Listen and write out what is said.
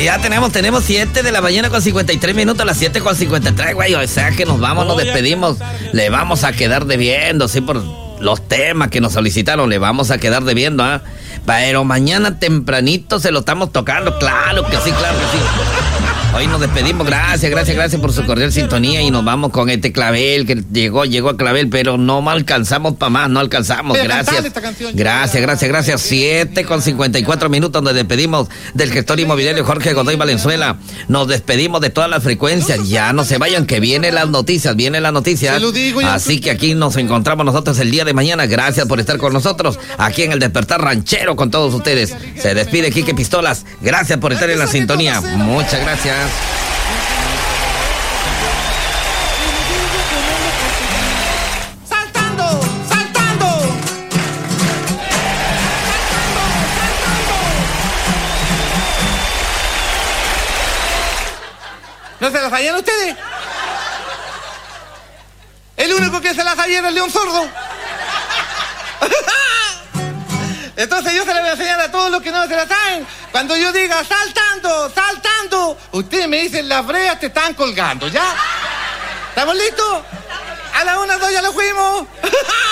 Ya tenemos 7 de la mañana con 53 minutos, a las 7 con 53, güey. O sea que nos vamos, nos despedimos. Le vamos a quedar debiendo, sí, por los temas que nos solicitaron, le vamos a quedar debiendo, ¿ah? Pero mañana tempranito se lo estamos tocando, claro que sí, claro que sí. Hoy nos despedimos, gracias por su cordial sintonía y nos vamos con este Clavel que llegó a Clavel, pero no alcanzamos para más, no alcanzamos, gracias. Gracias. 7 con 54 minutos nos despedimos del gestor inmobiliario Jorge Godoy Valenzuela. Nos despedimos de todas las frecuencias, ya no se vayan que vienen las noticias. Así que aquí nos encontramos nosotros el día de mañana. Gracias por estar con nosotros aquí en el Despertar Ranchero con todos ustedes. Se despide Quique Pistolas, gracias por estar en la sintonía, muchas gracias. ¡Saltando! ¿No se las fallan ustedes? El único que se las falla es el león sordo. Entonces yo se la voy a enseñar a todos los que no se la saben. Cuando yo diga saltando, ustedes me dicen las breas te están colgando, ¿ya? ¿Estamos listos? A la 1, 2, ya lo fuimos.